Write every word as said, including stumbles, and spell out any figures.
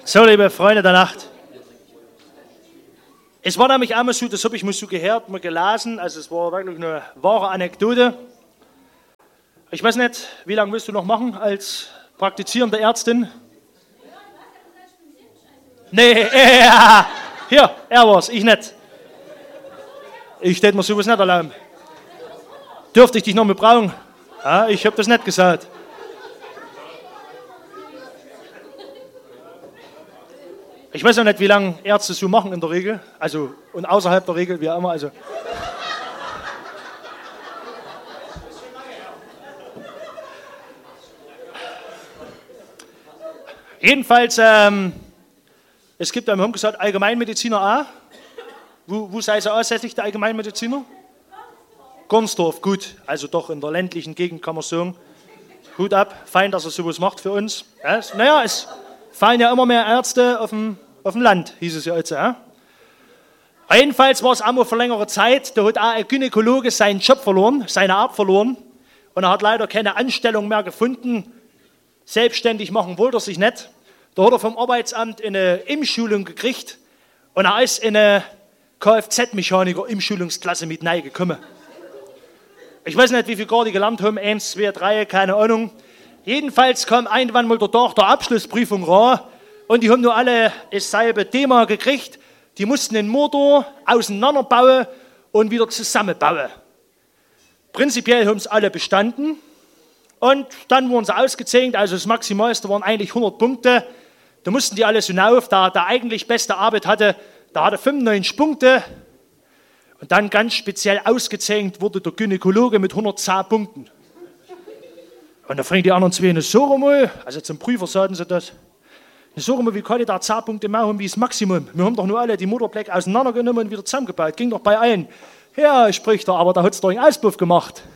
So, liebe Freunde der Nacht. Es war nämlich einmal so, das habe ich mal so gehört, mal gelesen, also es war wirklich eine wahre Anekdote. Ich weiß nicht, wie lange willst du noch machen als praktizierende Ärztin? Nee, ja, hier, er war's, ich nicht. Ich hätte mir sowas nicht erlauben. Dürfte ich dich noch mal brauchen? Ja, ich habe das nicht gesagt. Ich weiß auch nicht, wie lange Ärzte so machen in der Regel, also und außerhalb der Regel, wie auch immer. Also. Jedenfalls, ähm, es gibt, wir haben gesagt, Allgemeinmediziner auch. Wo, wo sei es ansässig, der Allgemeinmediziner? Gonsdorf, gut, also doch in der ländlichen Gegend kann man sagen. Hut ab, fein, dass er sowas macht für uns. Ja, es, naja, es fallen ja immer mehr Ärzte auf dem, auf dem Land, hieß es ja jetzt. Ja. Jedenfalls war es einmal vor längerer Zeit, da hat auch ein Gynäkologe seinen Job verloren, seine Art verloren. Und er hat leider keine Anstellung mehr gefunden. Selbstständig machen wollte er sich nicht. Da hat er vom Arbeitsamt eine Umschulung gekriegt. Und er ist in eine Kfz-Mechaniker-Umschulungsklasse mit reingekommen. Ich weiß nicht, wie viel Grad die gelernt haben, eins, zwei, drei, keine Ahnung. Jedenfalls kam irgendwann mal der Tag der Abschlussprüfung ran und die haben nur alle dasselbe Thema gekriegt. Die mussten den Motor auseinanderbauen und wieder zusammenbauen. Prinzipiell haben es alle bestanden und dann wurden sie ausgezeichnet, also das Maximalste waren eigentlich hundert Punkte. Da mussten die alle so hinauf, da der eigentlich beste Arbeit hatte, da hatte fünfundneunzig Punkte. Und dann ganz speziell ausgezeichnet wurde der Gynäkologe mit hundertzehn Punkten. Und da fragen die anderen zwei, so mal, also zum Prüfer sagten sie das, so mal, wie kann ich da zehn Punkte mehr haben wie das Maximum? Wir haben doch nur alle die Motorbleck auseinandergenommen und wieder zusammengebaut, ging doch bei allen. Ja, spricht er, aber da hat es doch einen Auspuff gemacht.